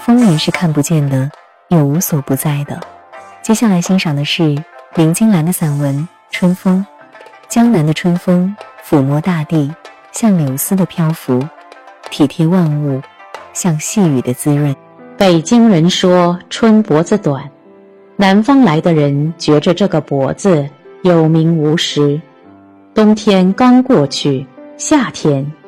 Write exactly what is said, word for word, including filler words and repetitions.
风云是看不见的，又无所不在的。接下来欣赏的是林金兰的散文《春风》。江南的春风抚摸大地，像柳丝的漂浮，体贴万物，像细雨的滋润。 北京人说春脖子短，南方来的人觉着这个脖子有名无实。冬天刚过去，夏天